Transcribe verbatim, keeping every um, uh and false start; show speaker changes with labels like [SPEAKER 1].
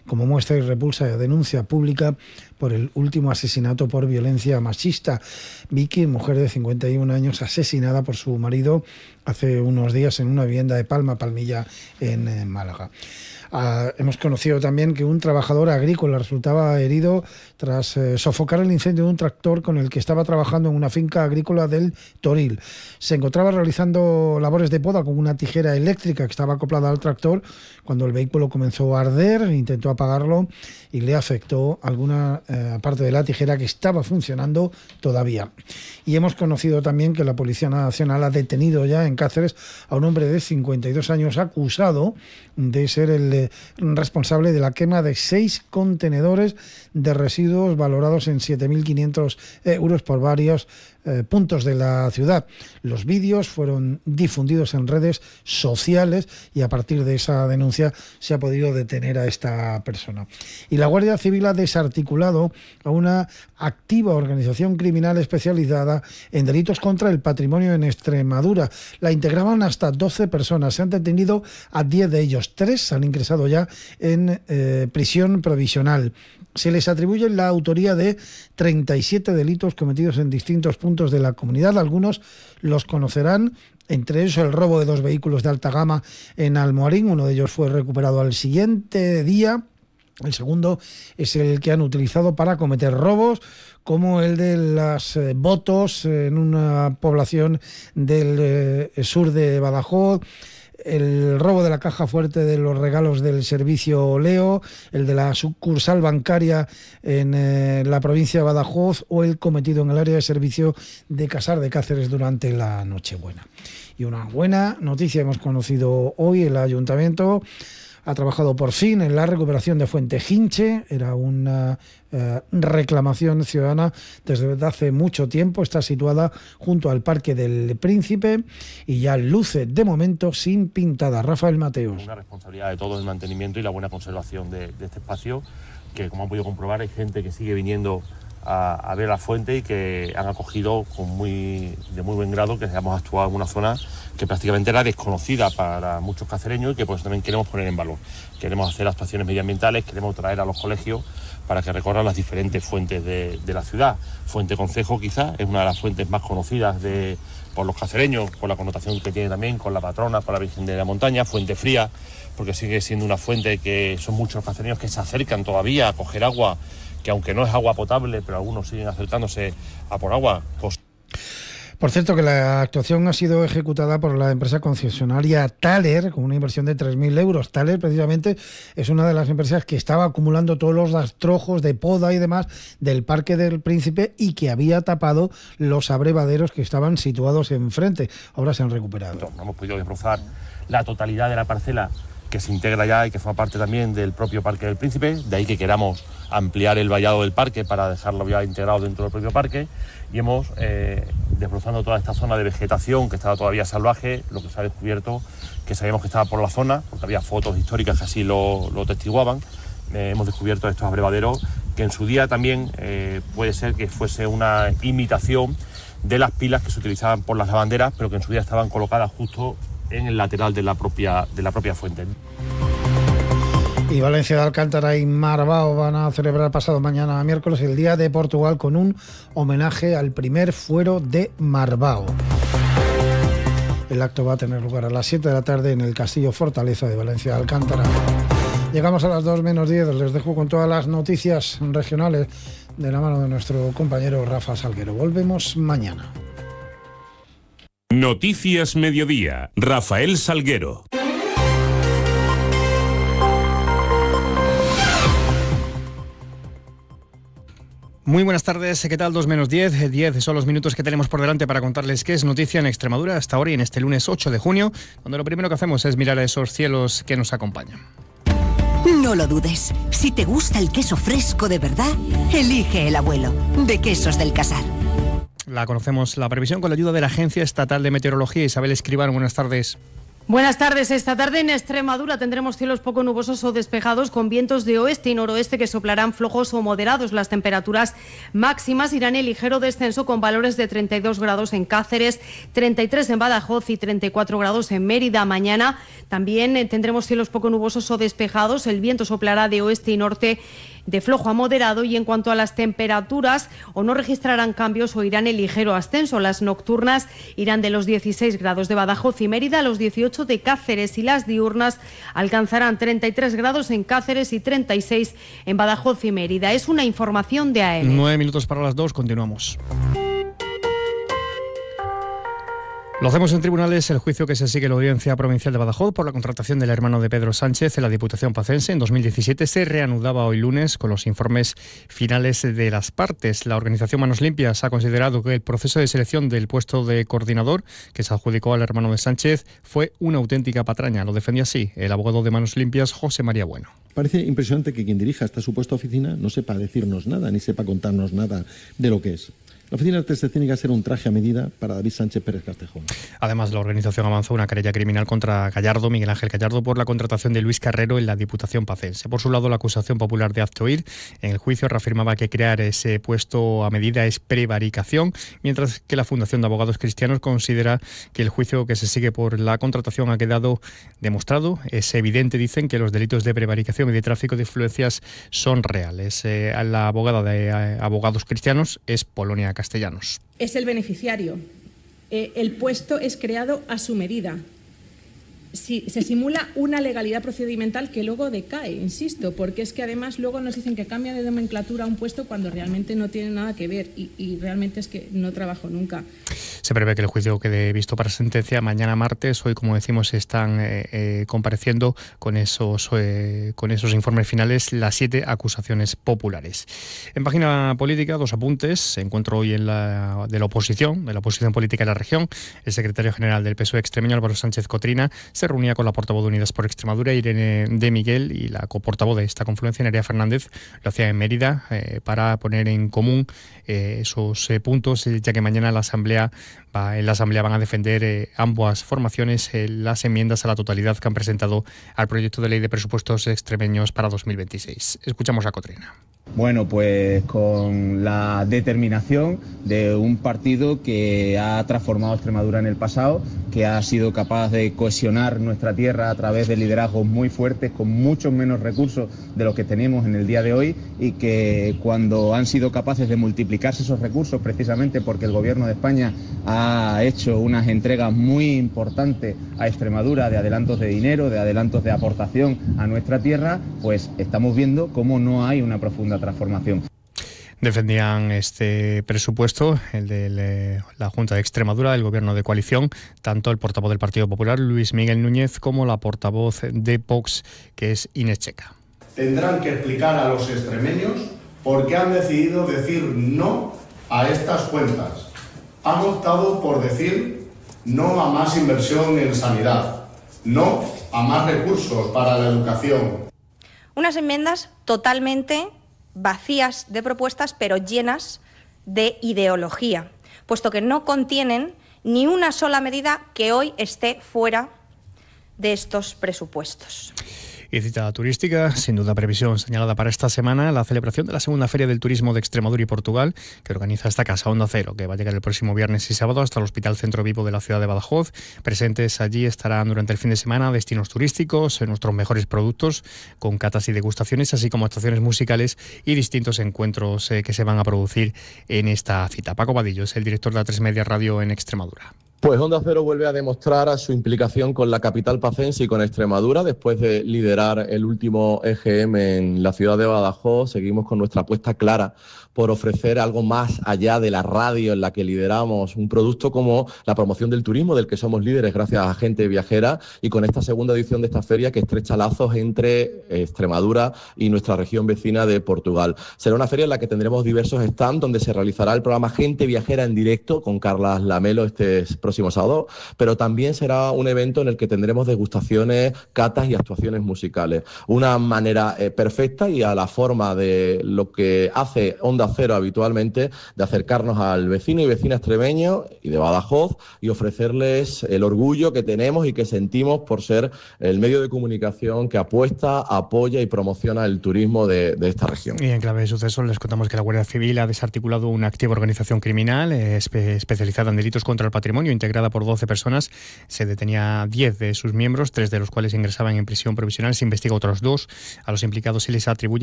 [SPEAKER 1] como muestra y repulsa de denuncia pública por el último asesinato por violencia machista. Vicky, mujer de cincuenta y un años, asesinada por su marido hace unos días en una vivienda de Palma, Palmilla, en, en Málaga. Uh, hemos conocido también que un trabajador agrícola resultaba herido tras eh, sofocar el incendio de un tractor con el que estaba trabajando en una finca agrícola del Toril. Se encontraba realizando labores de poda con una tijera eléctrica que estaba acoplada al tractor cuando el vehículo comenzó a arder, intentó apagarlo y le afectó alguna eh, parte de la tijera que estaba funcionando todavía. Y hemos conocido también que la Policía Nacional ha detenido ya en Cáceres a un hombre de cincuenta y dos años acusado de ser el responsable de la quema de seis contenedores de residuos valorados en siete mil quinientos euros por varios eh, puntos de la ciudad. Los vídeos fueron difundidos en redes sociales y a partir de esa denuncia se ha podido detener a esta persona. Y la Guardia Civil ha desarticulado a una activa organización criminal especializada en delitos contra el patrimonio en Extremadura. La integraban hasta doce personas. Se han detenido a diez de ellos. Tres han ingresado ya en eh, prisión provisional. Se les atribuye la autoría de treinta y siete delitos cometidos en distintos puntos de la comunidad. Algunos los conocerán, entre ellos el robo de dos vehículos de alta gama en Almoharín. Uno de ellos fue recuperado al siguiente día. El segundo es el que han utilizado para cometer robos, como el de las eh, botos en una población del eh, sur de Badajoz, el robo de la caja fuerte de los regalos del servicio Leo, el de la sucursal bancaria en eh, la provincia de Badajoz o el cometido en el área de servicio de Casar de Cáceres durante la Nochebuena. Y una buena noticia hemos conocido hoy: el ayuntamiento ha trabajado por fin en la recuperación de Fuente Ginche. Era una eh, reclamación ciudadana desde hace mucho tiempo. Está situada junto al Parque del Príncipe y ya luce de momento sin pintada. Rafael Mateos.
[SPEAKER 2] Una responsabilidad de todos el mantenimiento y la buena conservación de, de este espacio, que como han podido comprobar hay gente que sigue viniendo a, a ver la fuente y que han acogido con muy, de muy buen grado que hayamos actuado en una zona que prácticamente era desconocida para muchos cacereños y que por eso también queremos poner en valor. Queremos hacer actuaciones medioambientales, queremos traer a los colegios para que recorran las diferentes fuentes de, de la ciudad. Fuente Concejo quizás es una de las fuentes más conocidas de, por los cacereños, por la connotación que tiene también con la patrona, con la Virgen de la Montaña. Fuente Fría, porque sigue siendo una fuente que son muchos los cacereños que se acercan todavía a coger agua, que aunque no es agua potable, pero algunos siguen acercándose a por agua. Pues...
[SPEAKER 1] Por cierto, que la actuación ha sido ejecutada por la empresa concesionaria Thaler con una inversión de tres mil euros. Thaler, precisamente, es una de las empresas que estaba acumulando todos los rastrojos de poda y demás del Parque del Príncipe y que había tapado los abrevaderos que estaban situados enfrente. Ahora se han recuperado.
[SPEAKER 2] No hemos podido desbrozar la totalidad de la parcela que se integra ya y que forma parte también del propio Parque del Príncipe, de ahí que queramos ampliar el vallado del parque para dejarlo ya integrado dentro del propio parque, y hemos, eh, desbrozando toda esta zona de vegetación que estaba todavía salvaje, lo que se ha descubierto, que sabíamos que estaba por la zona, porque había fotos históricas que así lo, lo testiguaban, eh, hemos descubierto estos abrevaderos que en su día también eh, puede ser que fuese una imitación de las pilas que se utilizaban por las lavanderas, pero que en su día estaban colocadas justo en el lateral de la propia, de la propia fuente.
[SPEAKER 1] Y Valencia de Alcántara y Marbao van a celebrar pasado mañana miércoles el Día de Portugal con un homenaje al primer fuero de Marbao. El acto va a tener lugar a las siete de la tarde en el Castillo Fortaleza de Valencia de Alcántara. Llegamos a las dos menos diez, les dejo con todas las noticias regionales de la mano de nuestro compañero Rafa Salguero. Volvemos mañana.
[SPEAKER 3] Noticias Mediodía, Rafael Salguero.
[SPEAKER 4] Muy buenas tardes, ¿qué tal? dos menos diez, diez son los minutos que tenemos por delante para contarles qué es noticia en Extremadura hasta ahora y en este lunes ocho de junio, donde lo primero que hacemos es mirar a esos cielos que nos acompañan.
[SPEAKER 5] No lo dudes, si te gusta el queso fresco de verdad, elige El Abuelo, de Quesos del Casar.
[SPEAKER 4] La conocemos, la previsión con la ayuda de la Agencia Estatal de Meteorología. Isabel Escribano, buenas tardes.
[SPEAKER 6] Buenas tardes. Esta tarde en Extremadura tendremos cielos poco nubosos o despejados con vientos de oeste y noroeste que soplarán flojos o moderados. Las temperaturas máximas irán en ligero descenso con valores de treinta y dos grados en Cáceres, treinta y tres en Badajoz y treinta y cuatro grados en Mérida. Mañana también eh, tendremos cielos poco nubosos o despejados. El viento soplará de oeste y norte de flojo a moderado y en cuanto a las temperaturas o no registrarán cambios o irán en ligero ascenso. Las nocturnas irán de los dieciséis grados de Badajoz y Mérida a los dieciocho de Cáceres y las diurnas alcanzarán treinta y tres grados en Cáceres y treinta y seis en Badajoz y Mérida. Es una información de A M.
[SPEAKER 4] Nueve minutos para las dos, continuamos. Lo hacemos en tribunales. El juicio que se sigue en la Audiencia Provincial de Badajoz por la contratación del hermano de Pedro Sánchez en la Diputación Pacense en dos mil diecisiete se reanudaba hoy lunes con los informes finales de las partes. La organización Manos Limpias ha considerado que el proceso de selección del puesto de coordinador que se adjudicó al hermano de Sánchez fue una auténtica patraña. Lo defendía así el abogado de Manos Limpias, José María Bueno.
[SPEAKER 7] Parece impresionante que quien dirija esta supuesta oficina no sepa decirnos nada, ni sepa contarnos nada de lo que es. La oficina de artes escénicas era un traje a medida para David Sánchez Pérez Castejón.
[SPEAKER 4] Además, la organización avanzó una querella criminal contra Gallardo, Miguel Ángel Gallardo, por la contratación de Luis Carrero en la Diputación Pacense. Por su lado, la acusación popular de Aztoir en el juicio reafirmaba que crear ese puesto a medida es prevaricación, mientras que la Fundación de Abogados Cristianos considera que el juicio que se sigue por la contratación ha quedado demostrado. Es evidente, dicen, que los delitos de prevaricación y de tráfico de influencias son reales. Eh, la abogada de eh, Abogados Cristianos es Polonia Castellanos.
[SPEAKER 8] Es el beneficiario. Eh, el puesto es creado a su medida. Si, se simula una legalidad procedimental que luego decae, insisto, porque es que además luego nos dicen que cambia de nomenclatura a un puesto cuando realmente no tiene nada que ver y, y realmente es que no trabajo nunca.
[SPEAKER 4] Se prevé que el juicio quede visto para sentencia mañana martes. Hoy, como decimos, están eh, eh, compareciendo con esos, eh, con esos informes finales las siete acusaciones populares. En página política, dos apuntes. Encuentro hoy en la, de la oposición, de la oposición política de la región. El secretario general del P S O E extremeño, Álvaro Sánchez Cotrina, se reunía con la portavoz de Unidas por Extremadura, Irene de Miguel, y la coportavoz de esta confluencia, Nerea Fernández, lo hacía en Mérida eh, para poner en común eh, esos eh, puntos, ya que mañana la Asamblea va, en la Asamblea van a defender eh, ambas formaciones eh, las enmiendas a la totalidad que han presentado al proyecto de ley de presupuestos extremeños para dos mil veintiséis. Escuchamos a Cotrina.
[SPEAKER 9] Bueno, pues con la determinación de un partido que ha transformado Extremadura en el pasado, que ha sido capaz de cohesionar nuestra tierra a través de liderazgos muy fuertes, con muchos menos recursos de los que tenemos en el día de hoy, y que cuando han sido capaces de multiplicarse esos recursos, precisamente porque el Gobierno de España ha hecho unas entregas muy importantes a Extremadura de adelantos de dinero, de adelantos de aportación a nuestra tierra, pues estamos viendo cómo no hay una profunda transformación.
[SPEAKER 4] Defendían este presupuesto, el de la Junta de Extremadura, del Gobierno de coalición, tanto el portavoz del Partido Popular, Luis Miguel Núñez, como la portavoz de Vox, que es Inés Checa.
[SPEAKER 10] Tendrán que explicar a los extremeños por qué han decidido decir no a estas cuentas. Han optado por decir no a más inversión en sanidad, no a más recursos para la educación.
[SPEAKER 11] Unas enmiendas totalmente vacías de propuestas, pero llenas de ideología, puesto que no contienen ni una sola medida que hoy esté fuera de estos presupuestos.
[SPEAKER 4] Y cita turística, sin duda previsión señalada para esta semana, la celebración de la segunda Feria del Turismo de Extremadura y Portugal, que organiza esta casa Onda Cero, que va a llegar el próximo viernes y sábado hasta el Hospital Centro Vivo de la ciudad de Badajoz. Presentes allí estarán durante el fin de semana destinos turísticos, nuestros mejores productos, con catas y degustaciones, así como actuaciones musicales y distintos encuentros eh, que se van a producir en esta cita. Paco Vadillo es el director de A tres Media Radio en Extremadura.
[SPEAKER 12] Pues Onda Cero vuelve a demostrar su implicación con la capital pacense y con Extremadura. Después de liderar el último E G M en la ciudad de Badajoz, seguimos con nuestra apuesta clara por ofrecer algo más allá de la radio en la que lideramos, un producto como la promoción del turismo, del que somos líderes gracias a Gente Viajera, y con esta segunda edición de esta feria que estrecha lazos entre Extremadura y nuestra región vecina de Portugal. Será una feria en la que tendremos diversos stands donde se realizará el programa Gente Viajera en directo con Carlas Lamelo este próximo próximo sábado, pero también será un evento en el que tendremos degustaciones, catas y actuaciones musicales. Una manera eh, perfecta y a la forma de lo que hace Onda Cero habitualmente, de acercarnos al vecino y vecina extremeño y de Badajoz y ofrecerles el orgullo que tenemos y que sentimos por ser el medio de comunicación que apuesta, apoya y promociona el turismo de, de esta región.
[SPEAKER 4] Y en clave de sucesos les contamos que la Guardia Civil ha desarticulado una activa organización criminal eh, espe- especializada en delitos contra el patrimonio, integrada por doce personas. Se detenía diez de sus miembros, tres de los cuales ingresaban en prisión provisional. Se investiga otros dos. A los implicados se les atribuye